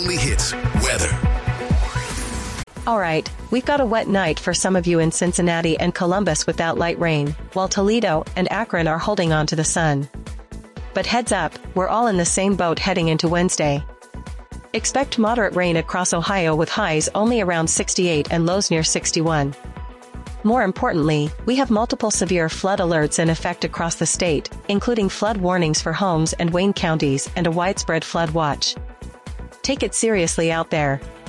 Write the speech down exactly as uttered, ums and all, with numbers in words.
Weekly Hits weather. Alright, we've got a wet night for some of you in Cincinnati and Columbus without light rain, while Toledo and Akron are holding on to the sun. But heads up, we're all in the same boat heading into Wednesday. Expect moderate rain across Ohio with highs only around sixty-eight and lows near sixty-one. More importantly, we have multiple severe flood alerts in effect across the state, including flood warnings for Holmes and Wayne counties and a widespread flood watch. Take it seriously out there.